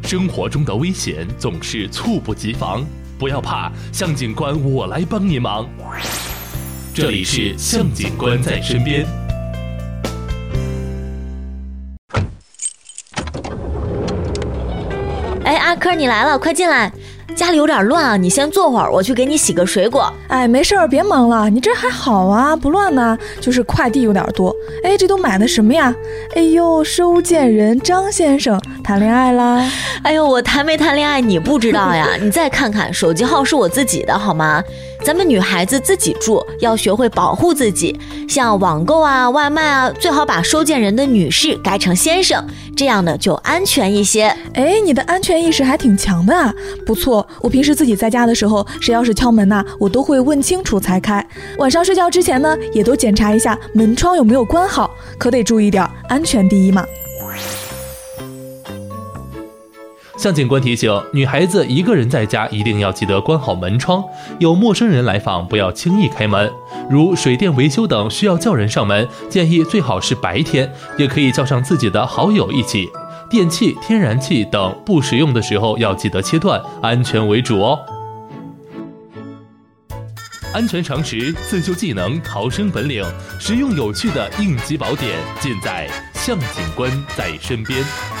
生活中的危险总是猝不及防，不要怕，向警官我来帮你忙。这里是向警官在身边。 哎，阿珂你来了，快进来。家里有点乱啊，你先坐会儿，我去给你洗个水果。 哎，没事儿，别忙了，你这还好啊，不乱呢，就是快递有点多。哎，这都买的什么呀？哎呦，收件人张先生谈恋爱啦！ 哎呦，我谈没谈恋爱你不知道呀？你再看看，手机号是我自己的好吗？咱们女孩子自己住，要学会保护自己，像网购啊、外卖啊，最好把收件人的女士改成先生，这样呢就安全一些。 哎，你的安全意识还挺强的啊，不错。我平时自己在家的时候，谁要是敲门呐，我都会问清楚才开。晚上睡觉之前呢，也都检查一下门窗有没有关好，可得注意点，安全第一嘛。 向警官提醒，女孩子一个人在家一定要记得关好门窗，有陌生人来访不要轻易开门，如水电维修等需要叫人上门，建议最好是白天，也可以叫上自己的好友一起。电器、天然气等不使用的时候要记得切断，安全为主哦。安全常识、自救技能、逃生本领，实用有趣的应急宝典，尽在向警官在身边。